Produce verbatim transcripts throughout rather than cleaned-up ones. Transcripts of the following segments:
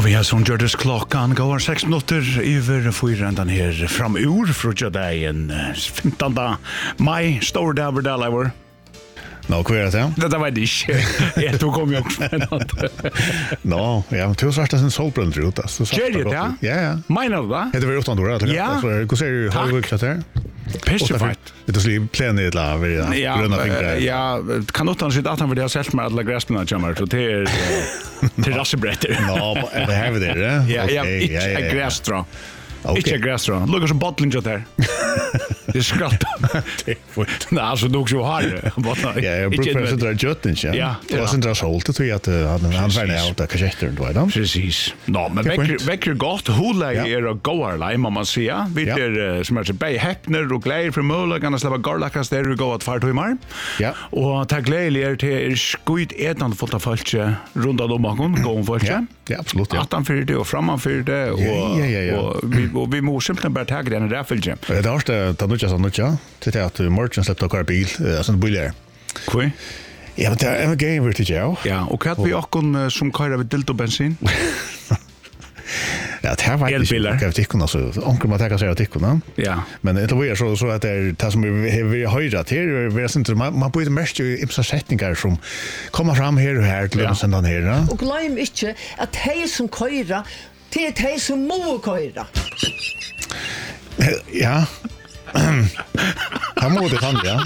Och vi har som gör det klockan går sex minuter över fyra den här framur från dagen femtonde maj står där över där lever. Nå, hva er det? Det var det ikke. Jeg tog kom jo også med noe. Nå, ja, men du har sagt en solbrønner ut. Gjør det, ja? Ja, ja. Mener du det? Det var utan du, eller? Ja. Hva ser du, har du gjort det her? Pestified. Det er slik plenig til å være grønne fingre. Ja, kan utan sitt at han vil ha selv med alle græsplene kommer, så det er til rassebretter. Nå, er det her vi det, ja? Ja, ja, ikke er græsstrå. Ikke græsstrå. Lukker som bottling ut her. Det är skratt. Nej, alltså nog så har det. Ja, jag brukar för att dra jötten, ja. Ja, det var sen dra sålt det tror jag att han han färdig out där kassetter då då. Precis. Nå, men väcker väcker gott hula är och goar lime man säga. Vi är som är så bei häpner och glädje för möjligheten att släppa garlakas där och gå att fart timmar. Ja. Och ta glädje till skuit etande fullt av folk runt om bakom gå folk. Ja. Ja, absolut. Ja. Attan för det och framan för det och ja, ja, ja. och vi och vi måste simpelthen bara ta den där följe. Det har det ta något så något ja. Det är att merchant släppte kvar bil, alltså en bilar. Kul. Ja, men det är en game vart det ja. Ja, och att vi också som kör med dildo bensin. Ja, det här var inte jag vet inte så onkel man tar sig att tycka. Ja. Men det var så så att det är det som vi höjda till vi är inte man borde mest ju imsa sättningar som kommer fram här och här till sen den här. Och glöm inte att hej som köra till ett hej som må köra. Ja. Han må det han ja.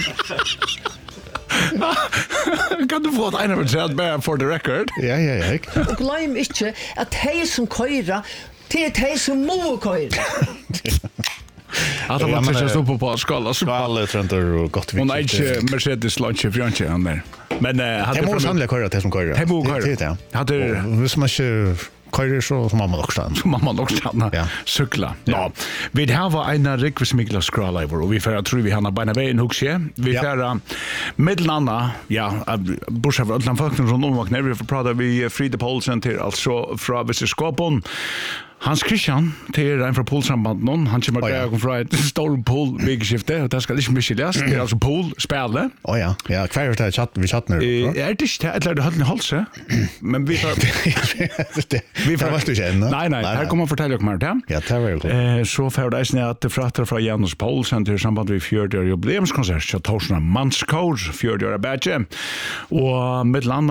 Kan du få ett ena med sätt bara for the record? Ja, ja, ja. Och glöm inte att hej som köra till ett hej som må köra. Att man måste stå på på skala så alla trender och gott vi. Och nej, Mercedes lunch i Frankrike han där. Men hade det måste handla köra det som köra. Det borde köra. Hade visst man inte körer så som mamma också. Som mamma också stanna. Ja. Cykla. Ja. Vi har var en rekvismikla scroll över och vi får tror vi har bara vägen huxje. Vi får mellananda ja, bussa för alla folk som runt omkring vi får prata vi Frida Paulsen till alltså från Västerskapon. Hans Christian till en från poolsambanden han kommer att gå från ett stor pool byggskifte och det ska liksom mycket läst det är alltså pool spela. Oh ja. Ja, kvar det chatt vi chatten. Är det inte eller det har en halse. Men vi får vi får måste känna. Nej nej, här kommer fortälja och mer det. Ja, det var det. Eh så för det är att det frattar från Janus Paulsen till samband med fjärde jubileumskonsert så Torsna Manskor fjärde badge och med